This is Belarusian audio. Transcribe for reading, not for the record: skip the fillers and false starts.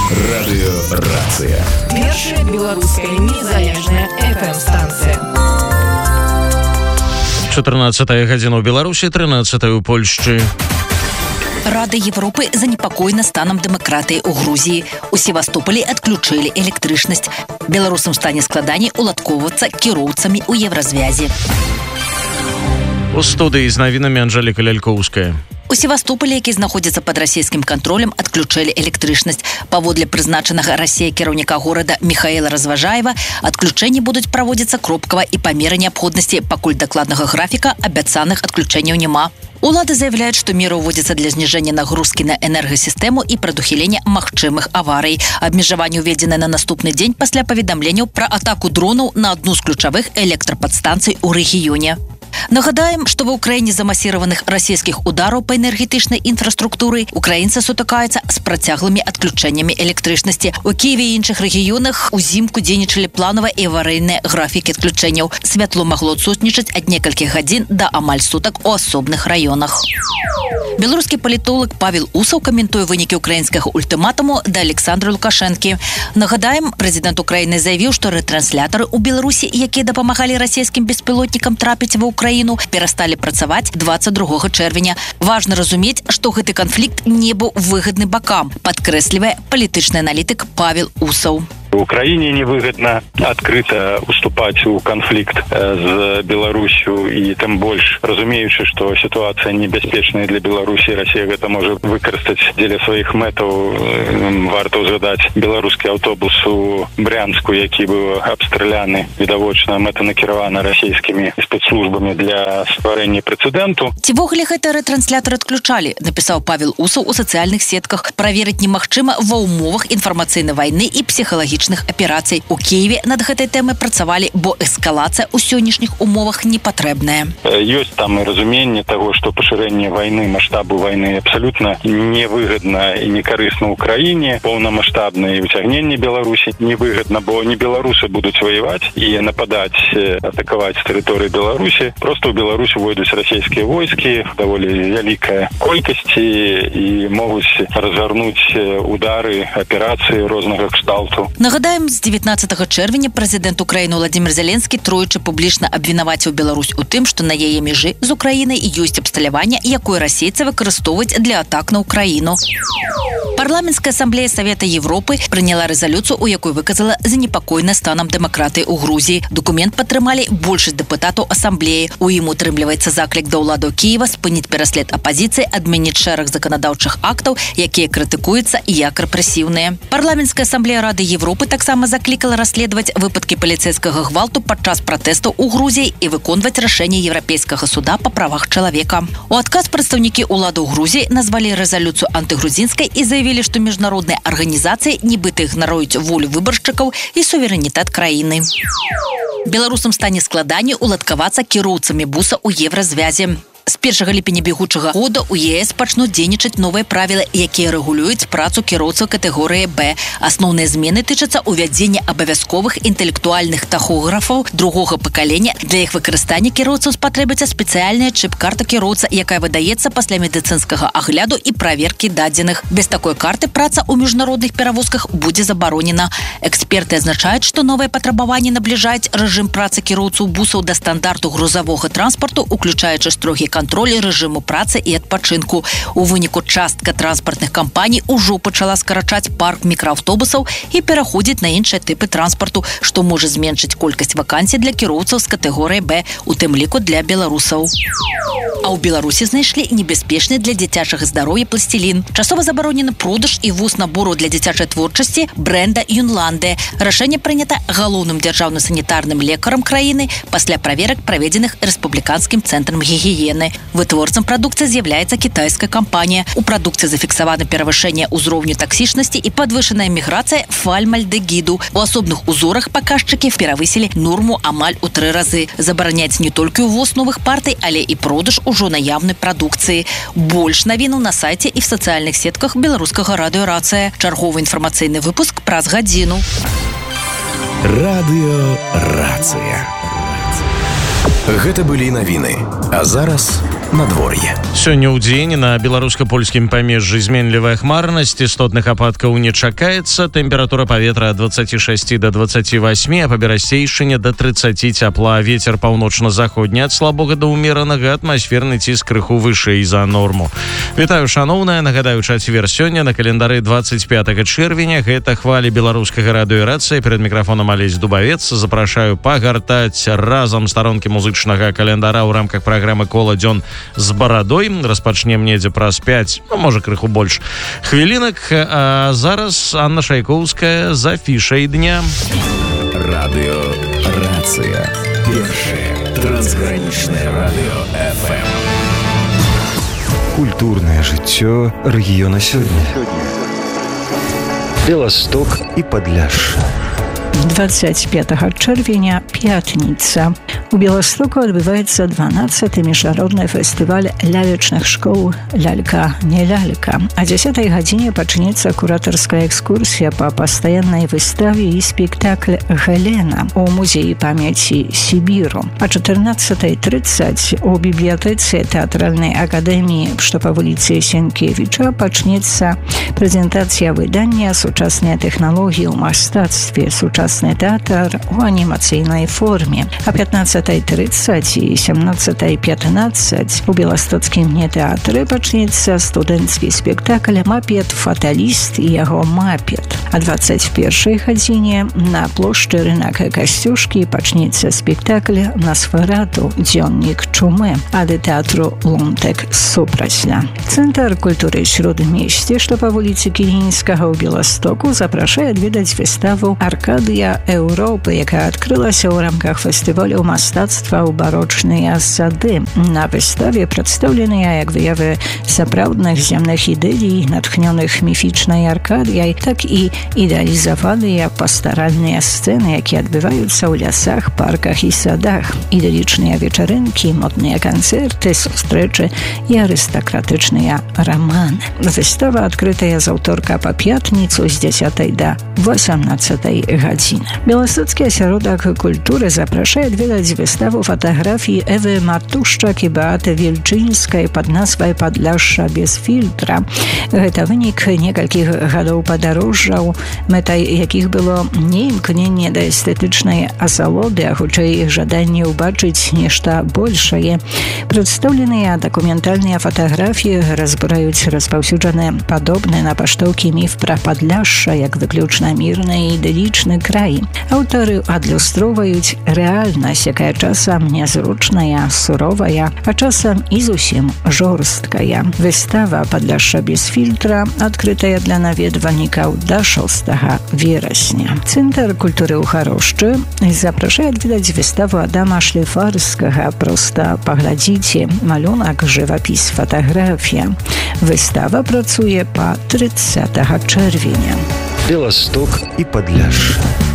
Радыёрацыя. Першая беларуская незалежная FM-станцыя. 14 гадзіна ў Беларусі, 13 ў Польшчы. Рада Европы занепокоена станом демократии у Грузии. У Севастополя отключили электричность. Белорусам стане складаней уладковываться кіроўцамі у Евразвязи. У студыі з навінамі Анжеліка Лялькоўская. У Севастополя, які знаходзіцца пад расійскім кантролем, адключылі электрычнасць. Паводле прызначанага Расіяй кіраўніка горада Михаила Разважаева, адключэнні будуць праводзіцца кропкава і па меры неабходнасці, пакуль дакладнага графіка абяцаных адключэнняў няма. Улады заявляют, что меры уводятся для снижения нагрузки на энергосистему и предухиления магчымых аварий. Обмежевание уведено на наступный день после поведомления про атаку дронов на одну из ключевых электроподстанций у регионе. Нагадаем, что в Украине за массированных российских ударов по энергетичной инфраструктуре украинцы сутыкаются с протяглыми отключениями электричности. У Киеве и іншых регионах узимку дзейнічалі плановые и аварийные графики отключений. Святло могло отсутнічаць от нескольких годин до амаль суток у особных районах. Белорусский политолог Павел Усов комментует вынікі украинского ультиматуму до Александра Лукашенки. Нагадаем, президент Украины заявил, что ретрансляторы у Беларуси, якія дапамагалі российским беспилотникам трапіць в Украину, перестали працаваць 22 чэрвеня. Важно разуметь, что гэты конфликт не был выгодны бокам, подкрэслівае палітычны аналітык Павел Усов. Украине невыгодно открыто уступать у конфликт с Беларусью, и тем больше, разумеючи, что ситуация небяспечная для Беларуси, Россия это может выкористать для своих метов. Варто узгадать белорусский автобус у Брянску, який был обстреляны, відавочна метанакіравана российскими спецслужбами для створения прецеденту. Цівогілі гэты ретранслятор отключали, написал Павел Усов у социальных сетках. Проверить немагчыма ва умовах информационной войны и психологической операций. У Киеве над гэтай тэмай працавалі, бо эскалацыя ў сённяшніх умовах не патрэбная. Ёсць там и разуменне того, что поширение войны, масштабу войны абсолютно невыгодно и не корыстно Украине. Полномасштабное утягнение Беларуси невыгодно, бо не белорусы будут воевать и нападать, атаковать с территории Беларуси. Просто у Беларуси войдут российские войски в довольно великой колькости и могут развернуть удары, операции розного кшталту. Нагадаем, з 19 чэрвеня прэзідэнт Украіны Владимир Зеленскі троечы публічна абвінаваціў Беларусь у тым, што на яе межы з Украінай ёсць абсталяванне, якое расейцы выкарыстоўваюць для атак на Украіну. Парламентская ассамблея Совета Европы приняла резолюцию, у якой выказала занепокоенасць станом демократии у Грузии. Документ падтрымалі большасць дэпутатаў ассамблеі. У ім утрымліваецца заклік да ўладаў Киева спыніць пераслед апозіцыі, адмяніць шэраг заканадаўчых актаў, якія крытыкуюцца як рэпрэсіўныя. Парламентская ассамблея Рады Европы таксама заклікала расследаваць выпадкі паліцэйскага гвалту падчас пратэстаў у Грузіі і выконваць рашэнне Еўрапейскага суда па правах чалавека. У адказ прадстаўнікі ўладаў Грузіі назвалі рэзалюцыю антыгрузінскай і заявілі, што міжнародныя арганізацыі нібыта ігнаруюць волю выбаршчыкаў і суверэнітэт краіны. Беларусам стане складаней уладкавацца кіроўцамі буса ў Евразвязи. З 1 ліпеня бегучага года у ЕС пачнуць дзейнічаць новыя правілы, якія рэгулююць працу кіроўцаў катэгорыі Б. Асноўныя змены тычацца ўвядзення абавязковых інтэлектуальных тахографаў другога пакалення. Для іх выкарыстання кіроўцаў спатрэбіцца спецыяльная чып-карта кіроўца, якая выдаецца пасля медыцынскага агляду і праверкі дадзеных. Без такой карты праца ў міжнародных перавозках будзе забаронена. Эксперты азначаюць, што новыя патрабаванні набліжаюць рэжым працы кіроўцаў бусаў да стандарту грузавога транспарту, уключаючы строгі контроль рэжыму працы і адпачынку. У выніку частка транспартных кампаній ужо пачала скарачаць парк мікрааўтобусаў і пераходзіць на іншыя тыпы транспарту, што можа зменшыць колькасць вакансій для кіроўцаў з катэгорыі Б, у тым ліку для беларусаў. А ў Беларусі знайшлі небяспечны для дзіцячага здароўя пласцілін. Часова забаронены продаж і ввоз набору для дзіцячай творчасці бренда Юнланде. Рашэнне прынята галоўным дзяржаўна-санітарным лекарам краіны пасля праверак, праведзеных рэспубліканскім цэнтрам гігіены. Вытворцам прадукцыі з'яўляецца кітайская кампанія. У прадукцыі зафіксавана перавышэнне ўзроўню таксічнасці і падвышаная міграцыя фальмальдэгіду. У асобных узорах паказчыкі перавысілі норму амаль у 3 разы. Забараняць не толькі ўвоз новых партый, але і продаж ужо наяўнай прадукцыі. Больш навінаў на сайце і в сацыяльных сетках беларускага радыёрацыя. Чарговы інфармацыйны выпуск праз гадзіну. Радыёрацыя. Гэта былі навіны. А зараз надвор'е. Сёння ў дзень на беларуска-польскім памежжы зменлівая хмарнасць, істотных ападкаў не чакаецца, тэмпература паветра ад 26 до 28, а па берасцейшчыне до 30 цяпла, вецер паўночна-заходні ад слабога да ўмеранага, атмасферны ціск крыху вышэй за норму. Вітаю, шаноўная, нагадаю, чацвер сёння на календары 25 чэрвеня, гэта хвалі беларускага радыёрацыі, перад мікрафонам Алесь Дубавец, запрашаю пагартаць разам старонкі музычнага календара ў рамках праграмы «Кола дзён з барадой». Распачнем недзе праз 5, можа крыху больш хвілінак. А зараз Анна Шайкоўская з афішай дня. Радыёрацыя. Першае трансгранічнае радыё FM. Культурнае жыццё рэгіёна сёння. Беласток і Падляшша. 25 чэрвеня, пятніца. У Беластоку адбываецца 12-й міжнародны фестываль лялечных школ «Лялька, не лялька». А 10 гадзіне пачнецца куратарская экскурсія па пастаяннай выставе і спектакль «Гелена» у музеі памяці Сібіру. А 14:30 у бібліятэцы тэатральнай акадэміі, што па вуліцы Сенкевіча, пачнецца прэзентацыя выдання «Сучасныя тэхналогіі ў мастацтве. Сучасны тэатр у анімацыйнай форме». А 15:30 і 17:15 у беластоцкім нетэатры пачнецца студэнцкі спектакль «Мапет, фаталіст і яго мапет». А 21 гадзіне на плошчы Рынак Касцюшкі пачнецца спектакль «Носферату. Дзённік чумы» ад тэатру «Лунтек» супрацьля. Цэнтр культуры Śródmieście, што па вуліцы Кілінскага ў Беластоку, запрашае адведаць выставу «Аркадыя Еўропы», якая адкрылася ў рамках фестывалю мастацтва ў барочныя сады. На выставе прадстаўленыя як выявы сапраўдных земных ідэлій, натхнёных міфічнай Аркадыяй, так і ідэалізаваныя пастаральныя сцэны, якія адбываюцца ў лясах, парках і садах. Ідэлічныя вечарынкі, модныя канцэрты, сустрэчы і арыстакратычныя раманы. Выстава адкрытая з аўторка па пятніцу з 10 да 18 гадзіны. Беластоцкі асяродак культуры запрашае адведаць выставу фатаграфій Эвы Мартушчак і Беаты Вільчынскай пад назвай «Падляшша без фільтра». Гэта вынік некалькіх гадоў падарожжаў, мэтай якіх было не імкненне да эстэтычнай асалоды, а хутчэй жаданне ўбачыць нешта большае. Прадстаўленыя дакументальныя фатаграфіі разбураюць распаўсюджаны падобны на паштоўкі міф пра Падляшша як выключна мірны і ідылічны край. Аўтары адлюстроўваюць рэальнасць, якая часам нязручная, суровая, а часам і зусім жорсткая. Выстава «Падляшша без фільтра» адкрытая для наведвальнікаў да 6 верасня. Цэнтр культуры ў Харошчы запрашае адведаць выставу Адама Шліфарскага «Проста паглядзіце. Малюнак, жывапіс, фатаграфія». Выстава працуе па 30 чэрвеня. Беласток і Падляшша.